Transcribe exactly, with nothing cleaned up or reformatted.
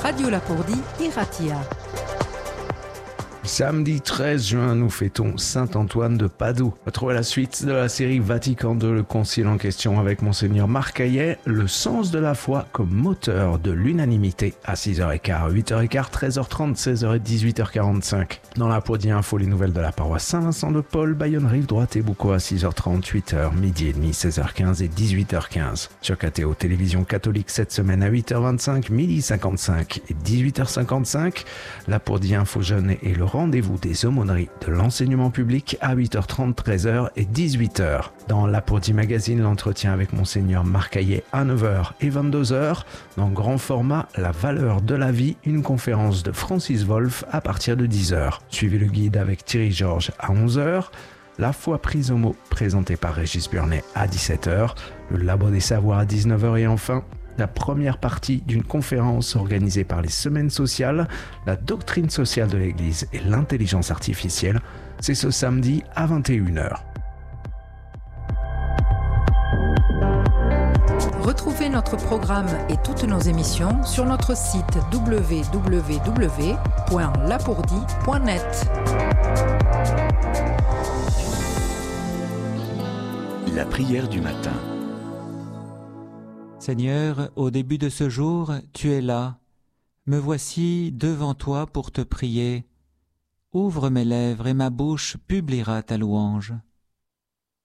Radio Lapourdie Iratia. Samedi treize juin, nous fêtons Saint-Antoine de Padoue. Retrouvez la suite de la série Vatican deux, le concile en question avec Monseigneur Marc Hayet, le sens de la foi comme moteur de l'unanimité à six heures quinze, huit heures quinze, treize heures trente, seize heures et dix-huit heures quarante-cinq. Dans la Lapourdie Info, les nouvelles de la paroisse Saint-Vincent-de-Paul, Bayonne Rive Droite et Boucau à six heures trente, huit heures, midi et demi, seize heures quinze et dix-huit heures quinze. Sur K T O Télévision catholique cette semaine à huit heures vingt-cinq, midi cinquante-cinq et dix-huit heures cinquante-cinq. La Lapourdie Info Jeune et le rendez-vous des aumôneries de l'enseignement public à huit heures trente, treize heures et dix-huit heures. Dans la Lapourdie Magazine, l'entretien avec Monseigneur Marc Hayet à neuf heures et vingt-deux heures. Dans grand format, La valeur de la vie, une conférence de Francis Wolff à partir de dix heures. Suivez le guide avec Thierry Georges à onze heures. La foi prise au mot, présentée par Régis Burnet à dix-sept heures. Le Labo des Savoirs à dix-neuf heures et enfin la première partie d'une conférence organisée par les Semaines sociales, la doctrine sociale de l'Église et l'intelligence artificielle. C'est ce samedi à vingt et une heures. Retrouvez notre programme et toutes nos émissions sur notre site w w w point lapourdie point net. La prière du matin. Seigneur, au début de ce jour, tu es là. Me voici devant toi pour te prier. Ouvre mes lèvres et ma bouche publiera ta louange.